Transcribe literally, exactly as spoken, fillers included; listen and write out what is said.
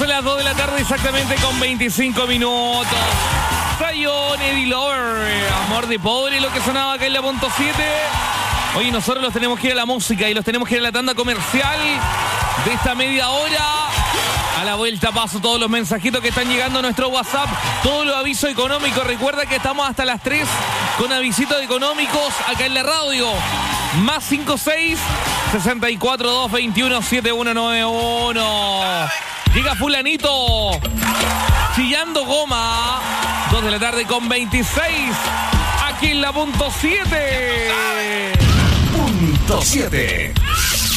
son las dos de la tarde exactamente con veinticinco minutos. Zion, Eddie Lover, amor de pobre, lo que sonaba acá en la punto siete. Oye, nosotros los tenemos que ir a la música y los tenemos que ir a la tanda comercial de esta media hora. A la vuelta paso todos los mensajitos que están llegando a nuestro WhatsApp, todos los avisos económicos. Recuerda que estamos hasta las tres con avisitos económicos acá en la radio. Más cinco seis, sesenta y cuatro, dos veintiuno, setenta y uno noventa y uno. Llega fulanito, chillando goma. dos de la tarde con veintiséis. Aquí en la punto siete. Punto siete.